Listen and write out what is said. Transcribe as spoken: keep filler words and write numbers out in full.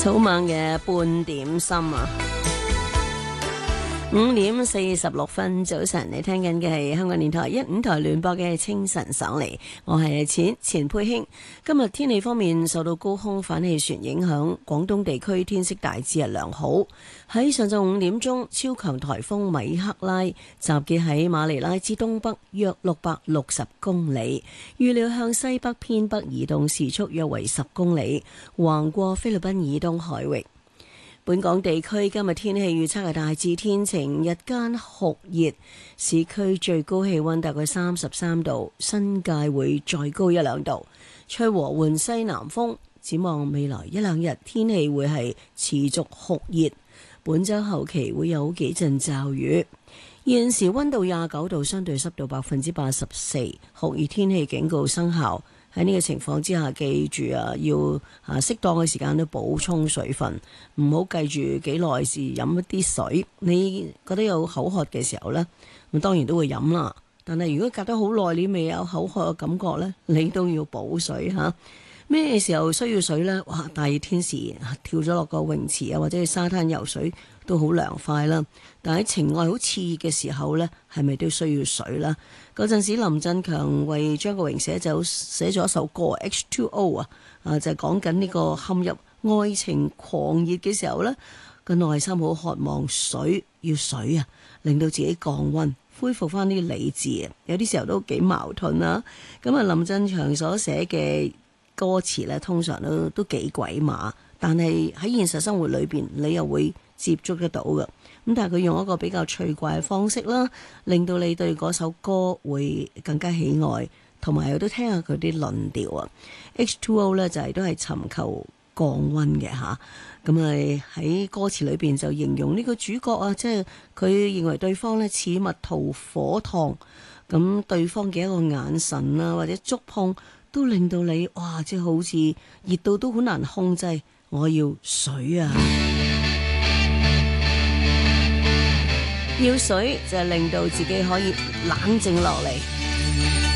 草蜢嘅半點心啊，五點四十六分早晨，你聽緊嘅係香港電台一五台聯播嘅清晨爽利，我係錢錢佩卿。今日天氣方面受到高空反氣旋影響，廣東地區天色大致係良好。喺上晝五點鐘，超強颱風米克拉集結喺馬尼拉之東北約六百六十公里，預料向西北偏北移動，時速約為十公里，橫過菲律賓以東海域。本港地區今日天氣預測係大致天晴，日間酷熱，市區最高氣溫大概三十三度，新界會再高一兩度，吹和緩西南風。展望未來一兩日天氣會係持續酷熱，本週後期會有幾陣驟雨。現時溫度廿九度，相對濕度百分之八十四，酷熱天氣警告生效。喺呢個情況之下，記住啊，要啊適當嘅時間都補充水分，唔好計住幾耐時飲一啲水。你覺得有口渴嘅時候呢，咁當然都會飲啦。但係如果隔得好耐，你未有口渴嘅感覺呢，你都要補水嚇。咩時候需要水呢？哇！大熱天時跳咗落個泳池啊，或者去沙灘游水都好涼快啦。但喺情愛好熾熱嘅時候呢，係咪都需要水啦？嗰陣時林振強為張國榮寫就寫咗一首歌 H 二 O 啊，啊就係講緊呢個陷入愛情狂熱嘅時候呢，個內心好渴望水，要水啊，令到自己降溫，恢復翻啲理智啊。有啲時候都幾矛盾啊。咁啊，林振強所寫嘅歌詞咧，通常都都幾鬼馬，但係喺現實生活裏邊，你又會接觸得到嘅。咁但係佢用一個比較趣怪嘅方式啦，令到你對嗰首歌會更加喜愛，同埋我都聽下佢啲論調啊。H 二 O 咧就係、是、都係尋求降溫嘅吓，咁啊喺歌詞裏邊就形容呢個主角啊，即係佢認為對方咧似蜜桃火燙，咁對方嘅一個眼神啊或者觸碰，都令到你哇，即係好似熱到都好難控制。我要水啊！要水就係令到自己可以冷靜落嚟。